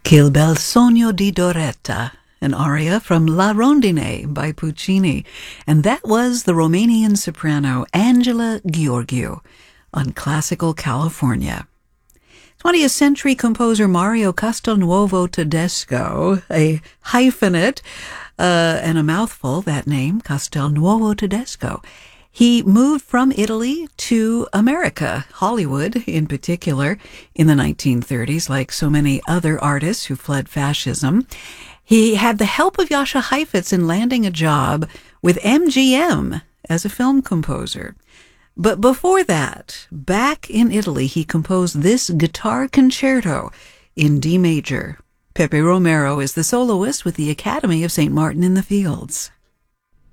Quel bel sogno di Doretta, an aria from La Rondine by Puccini, and that was the Romanian soprano Angela Gheorghiu on Classical California. 20th century composer Mario Castelnuovo Tedesco, a hyphenate and a mouthful, that name, Castelnuovo Tedesco. He moved from Italy to America, Hollywood in particular, in the 1930s, like so many other artists who fled fascism. He had the help of Jascha Heifetz in landing a job with MGM as a film composer. But before that, back in Italy, he composed this guitar concerto in D major. Pepe Romero is the soloist with the Academy of St. Martin in the Fields.